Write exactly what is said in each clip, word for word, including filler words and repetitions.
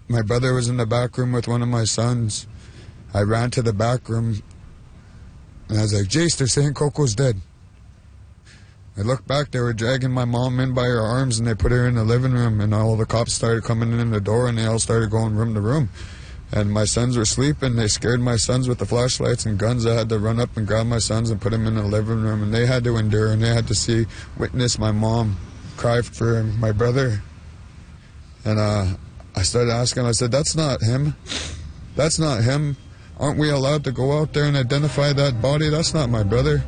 my brother was in the back room with one of my sons. I ran to the back room, and I was like, Jace, they're saying Coco's dead. I looked back, they were dragging my mom in by her arms, and they put her in the living room, and all the cops started coming in the door, and they all started going room to room. And my sons were sleeping. They scared my sons with the flashlights and guns. I had to run up and grab my sons and put them in the living room, and they had to endure, and they had to see, witness my mom cry for my brother. And uh, I started asking, I said, that's not him. That's not him. Aren't we allowed to go out there and identify that body? That's not my brother.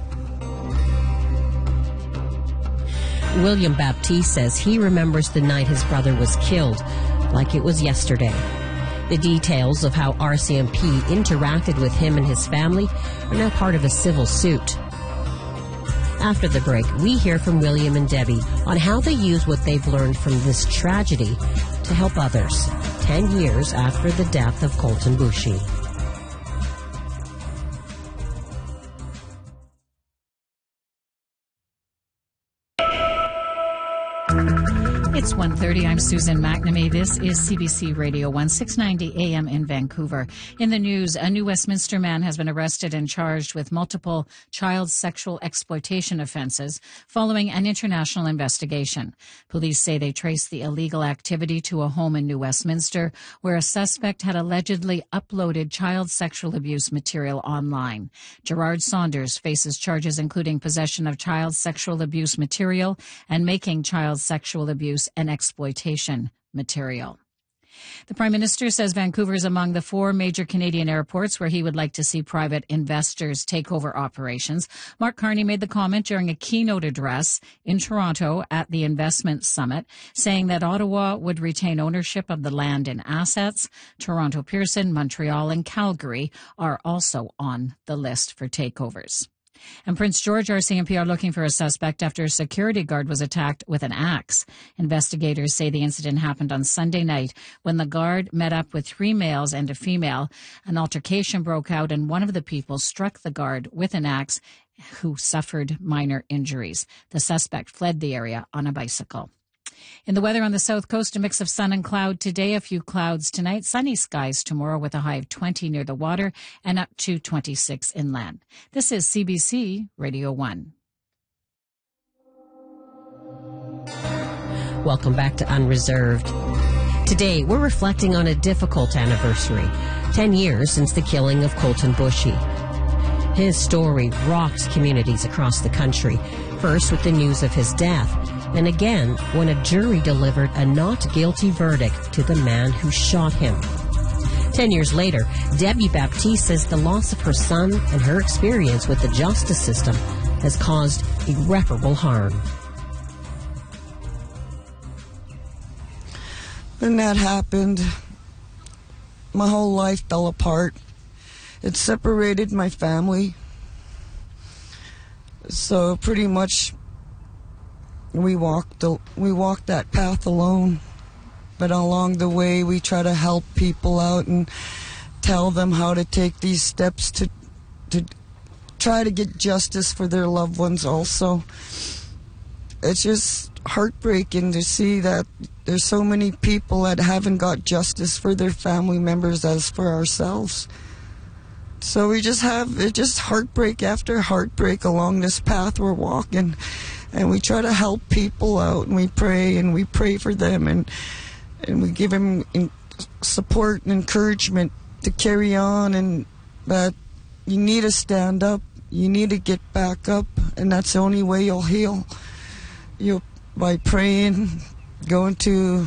William Baptiste says he remembers the night his brother was killed like it was yesterday. The details of how R C M P interacted with him and his family are now part of a civil suit. After the break, we hear from William and Debbie on how they use what they've learned from this tragedy to help others, ten years after the death of Colten Boushie. It's one thirty. I'm Susan McNamee. This is C B C Radio one, six ninety A M in Vancouver. In the news, a New Westminster man has been arrested and charged with multiple child sexual exploitation offenses following an international investigation. Police say they traced the illegal activity to a home in New Westminster where a suspect had allegedly uploaded child sexual abuse material online. Gerard Saunders faces charges including possession of child sexual abuse material and making child sexual abuse and exploitation material. The Prime Minister says Vancouver is among the four major Canadian airports where he would like to see private investors take over operations. Mark Carney made the comment during a keynote address in Toronto at the Investment Summit, saying that Ottawa would retain ownership of the land and assets. Toronto Pearson, Montreal, and Calgary are also on the list for takeovers. And Prince George R C M P are looking for a suspect after a security guard was attacked with an axe. Investigators say the incident happened on Sunday night when the guard met up with three males and a female. An altercation broke out and one of the people struck the guard with an axe, who suffered minor injuries. The suspect fled the area on a bicycle. In the weather on the south coast, a mix of sun and cloud today, a few clouds tonight, sunny skies tomorrow with a high of twenty near the water and up to twenty-six inland. This is C B C Radio one. Welcome back to Unreserved. Today, we're reflecting on a difficult anniversary, ten years since the killing of Colten Boushie. His story rocked communities across the country, first with the news of his death, and again when a jury delivered a not guilty verdict to the man who shot him. Ten years later, Debbie Baptiste says the loss of her son and her experience with the justice system has caused irreparable harm. When that happened, my whole life fell apart. It separated my family. So pretty much we walked the, we walked that path alone. But along the way we try to help people out and tell them how to take these steps to to try to get justice for their loved ones also. It's just heartbreaking to see that there's so many people that haven't got justice for their family members as for ourselves. So we just have, it's just heartbreak after heartbreak along this path we're walking. And we try to help people out, and we pray, and we pray for them, and and we give them in support and encouragement to carry on, and that you need to stand up, you need to get back up, and that's the only way you'll heal. You by praying, going to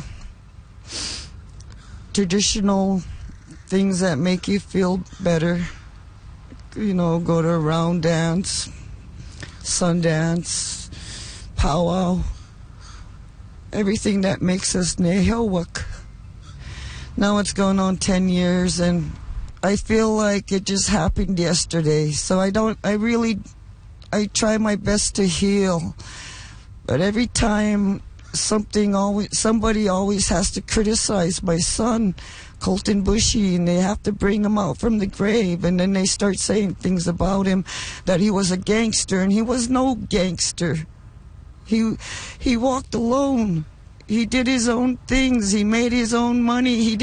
traditional things that make you feel better. You know, go to a round dance, Sundance, powwow, everything that makes us nehilwak. Now it's going on ten years, and I feel like it just happened yesterday. So I don't, I really, I try my best to heal. But every time something always, somebody always has to criticize my son, Colten Boushie, and they have to bring him out from the grave, and then they start saying things about him, that he was a gangster, and he was no gangster. He he walked alone. He did his own things. He made his own money. He